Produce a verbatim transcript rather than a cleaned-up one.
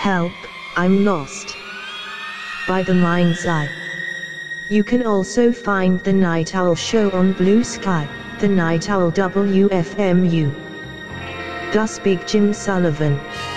Help, I'm lost. By The Mind's Eye. You can also find The Night Owl Show on Blue Sky, The Night Owl W F M U. Gus Big Jim Sullivan.